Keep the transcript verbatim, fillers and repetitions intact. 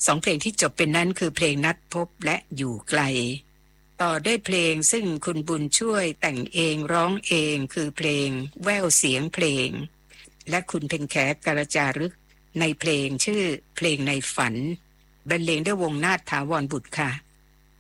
สองเพลงที่จบเป็นนั้นคือเพลงนัดพบและอยู่ไกลต่อด้วยเพลงซึ่งคุณบุญช่วยแต่งเองร้องเองคือเพลงแว่วเสียงเพลงและคุณเพ็ญแขกระจารึกในเพลงชื่อเพลงในฝันบรรเลงด้วยวงนาฏถาวรบุตรค่ะ